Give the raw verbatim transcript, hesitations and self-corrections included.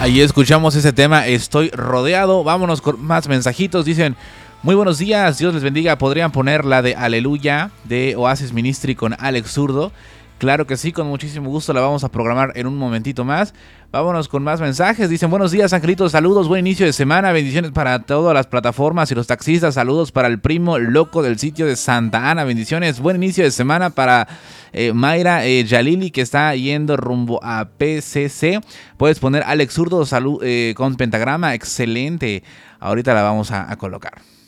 Ahí escuchamos ese tema, Estoy Rodeado. Vámonos con más mensajitos. Dicen, muy buenos días, Dios les bendiga. ¿Podrían poner la de Aleluya de Oasis Ministry con Alex Zurdo? Claro que sí, con muchísimo gusto la vamos a programar en un momentito más. Vámonos con más mensajes. Dicen, buenos días, angelitos, saludos, buen inicio de semana, bendiciones para todas las plataformas y los taxistas, saludos para el primo loco del sitio de Santa Ana, bendiciones, buen inicio de semana para eh, Mayra eh, Yalili, que está yendo rumbo a P C C. Puedes poner Alex Zurdo salud, eh, con pentagrama, excelente, ahorita la vamos a, a colocar.